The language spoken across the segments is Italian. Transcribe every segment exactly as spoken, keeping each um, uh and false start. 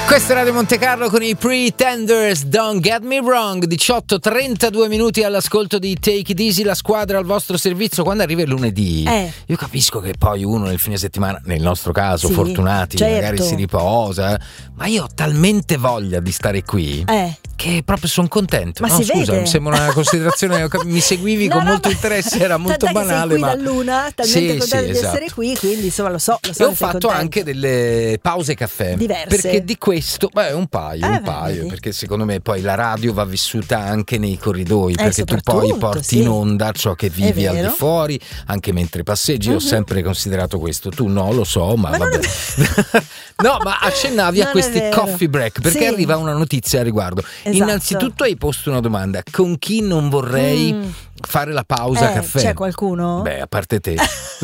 Questa è Radio Monte Carlo con i Pretenders, Don't Get Me Wrong. Diciotto trentadue minuti all'ascolto di Take It Easy, la squadra al vostro servizio. Quando arriva il lunedì, eh. io capisco che poi uno nel fine settimana, nel nostro caso, sì, fortunati, certo. magari si riposa, ma io ho talmente voglia di stare qui eh. che proprio sono contento. Ma no, si scusa, vede. mi sembra una considerazione. Mi seguivi no, con no, molto ma... interesse, era molto Tant'è banale. Che sei qui ma dall'una, talmente sì, contento sì, di esatto. essere qui, quindi insomma lo so. Lo so e ho che sei fatto contento. anche delle pause caffè diverse, perché di questo, beh, un paio, eh, un paio, vedi. perché secondo me poi la radio va vissuta anche nei corridoi, eh, perché tu poi porti sì. in onda ciò che vivi al di fuori, anche mentre passeggi. Io uh-huh. ho sempre considerato questo, tu no, lo so, ma, ma vabbè. No, ma accennavi non a questi coffee break perché sì. arriva una notizia a riguardo. Esatto. Innanzitutto hai posto una domanda: con chi non vorrei mm. fare la pausa eh, caffè? C'è qualcuno? Beh, a parte te.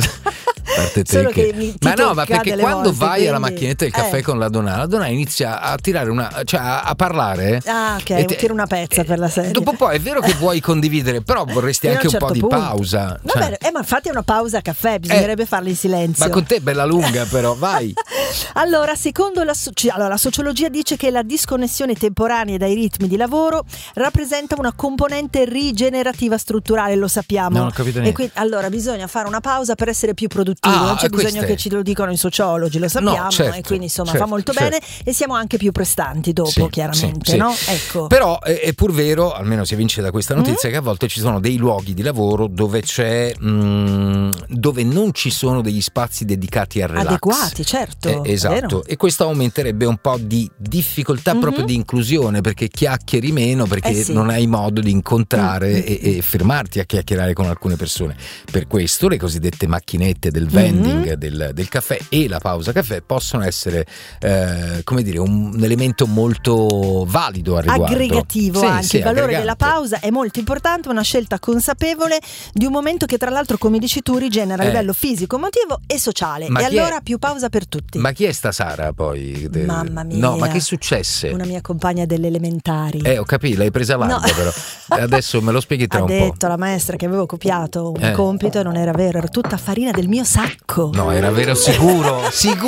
Te Solo che... che mi, ma no, ma perché quando volte, vai quindi... alla macchinetta del caffè eh. con la Donà, la Donà inizia a tirare una, cioè a, a parlare. Ah, ok, te... tira una pezza per la serie. Dopo poi è vero che vuoi condividere, però vorresti fino anche un, un certo po' di punto. pausa. Va cioè... bene, eh, ma infatti è una pausa caffè, bisognerebbe eh, farla in silenzio. Ma con te è bella lunga, però, vai. Allora, secondo la, allora, la sociologia dice che la disconnessione temporanea dai ritmi di lavoro rappresenta una componente rigenerativa strutturale, lo sappiamo. Non ho capito niente. E quindi, allora bisogna fare una pausa per essere più produttivi, ah, non c'è bisogno è... che ci lo dicano i sociologi, lo sappiamo, no, certo, e quindi insomma certo, fa molto certo. bene e siamo anche più prestanti dopo, sì, chiaramente, sì, no? Sì. Ecco. Però è, è pur vero, almeno si evince da questa notizia, mm? che a volte ci sono dei luoghi di lavoro dove c'è mh, dove non ci sono degli spazi dedicati al relax. Adeguati, certo. Eh, esatto, e questo aumenterebbe un po' di difficoltà mm-hmm. proprio di inclusione, perché chiacchieri meno, perché eh sì. non hai modo di incontrare mm-hmm. e, e fermarti a chiacchierare con alcune persone. Per questo le cosiddette macchinette del vending mm-hmm. del, del caffè e la pausa caffè possono essere eh, come dire un, un elemento molto valido a riguardo. Aggregativo, sì, anche sì, il valore aggregante. della pausa è molto importante, una scelta consapevole di un momento che tra l'altro, come dici tu, rigenera a eh. livello fisico, emotivo e sociale. Ma e allora è... più pausa per tutti. Ma chi è sta Sara poi? Mamma mia. No, ma che successe? Una mia compagna delle elementari. Eh, ho capito, l'hai presa larga no. però. Adesso me lo spieghi tra ha un po'. Ha detto la maestra che avevo copiato un eh. compito e non era vero, era tutta farina del mio sacco. No, era vero sicuro, sicuro.